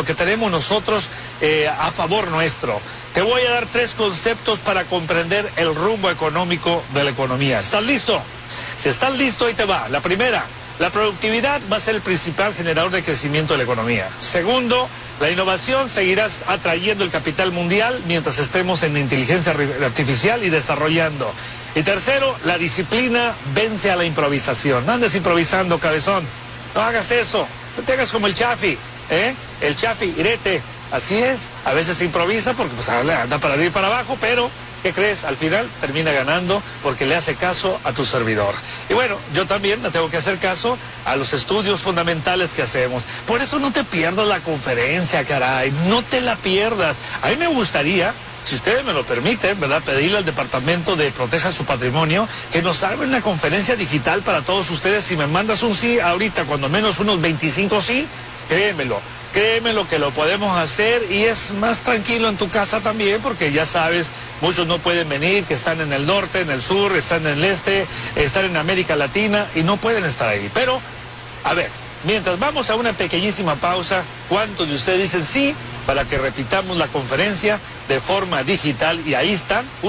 lo que tenemos nosotros a favor nuestro. Te voy a dar 3 conceptos para comprender el rumbo económico de la economía. ¿Estás listo? Si estás listo, ahí te va. La primera, la productividad va a ser el principal generador de crecimiento de la economía. Segundo, la innovación seguirá atrayendo el capital mundial mientras estemos en inteligencia artificial y desarrollando. Y tercero, la disciplina vence a la improvisación. No andes improvisando, cabezón. No hagas eso. No te hagas como el Chafi, El Chafi, irete. Así es. A veces se improvisa porque pues anda para arriba y para abajo, pero ¿qué crees? Al final termina ganando porque le hace caso a tu servidor. Y bueno, yo también le tengo que hacer caso a los estudios fundamentales que hacemos. Por eso no te pierdas la conferencia, caray. No te la pierdas. A mí me gustaría, si ustedes me lo permiten, ¿verdad?, pedirle al Departamento de Proteja su Patrimonio que nos haga una conferencia digital para todos ustedes. Si me mandas un sí ahorita, cuando menos unos 25 sí, créemelo que lo podemos hacer y es más tranquilo en tu casa también, porque ya sabes, muchos no pueden venir, que están en el norte, en el sur, están en el este, están en América Latina y no pueden estar ahí. Pero, a ver, mientras vamos a una pequeñísima pausa, ¿cuántos de ustedes dicen sí para que repitamos la conferencia de forma digital? Y ahí están